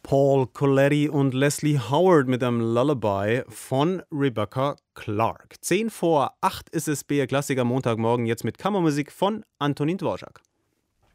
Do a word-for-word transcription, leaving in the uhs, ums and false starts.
Paul Coletti und Leslie Howard mit einem Lullaby von Rebecca Clark. Zehn vor acht ist es, B R Klassiker Montagmorgen, jetzt mit Kammermusik von Antonin Dvorak.